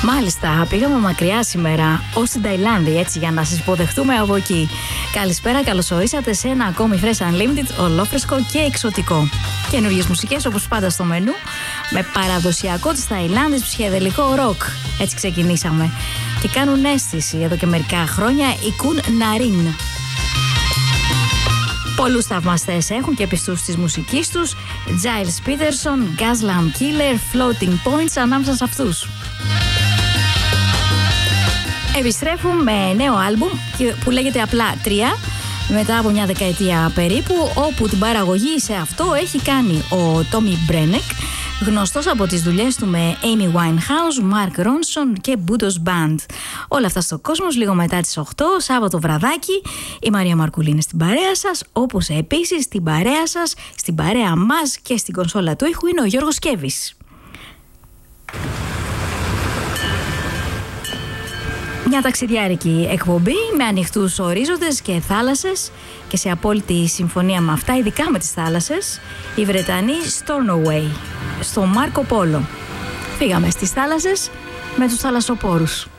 Μάλιστα, πήγαμε μακριά σήμερα, ως την Ταϊλάνδη, έτσι, για να σας υποδεχτούμε από εκεί. Καλησπέρα, καλώς ορίσατε σε ένα ακόμη Fresh Unlimited, ολόφρεσκο και εξωτικό. Καινούργιες μουσικές, όπως πάντα στο μενού, με παραδοσιακό της Ταϊλάνδης ψυχεδελικό ροκ. Έτσι ξεκινήσαμε. Και κάνουν αίσθηση εδώ και μερικά χρόνια οι Kun Narin. Πολλούς θαυμαστές έχουν και πιστούς της μουσικής τους, Giles Peterson, Gaslamp Killer, Floating Points ανάμεσα σε αυτούς. Επιστρέφουν με νέο άλμπουμ που λέγεται απλά 3, μετά από μια δεκαετία περίπου, όπου την παραγωγή σε αυτό έχει κάνει ο Tommy Brenneck, γνωστός από τις δουλειές του με Amy Winehouse, Mark Ronson και Budos Band. Όλα αυτά στο Κόσμος λίγο μετά τις 8, Σάββατο βραδάκι. Η Μαρία Μαρκουλή είναι στην παρέα σας, όπως επίσης στην παρέα σας, στην παρέα μας και στην κονσόλα του ήχου είναι ο Γιώργος Σκέβης. Μια ταξιδιάρικη εκπομπή με ανοιχτούς ορίζοντες και θάλασσες και σε απόλυτη συμφωνία με αυτά, ειδικά με τις θάλασσες, οι Βρετανοί Stornoway, στο Μάρκο Πόλο. Φύγαμε στις θάλασσες με τους θαλασσοπόρους.